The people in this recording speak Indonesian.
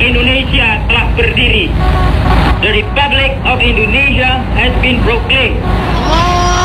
Indonesia telah berdiri. The Republic of Indonesia has been proclaimed.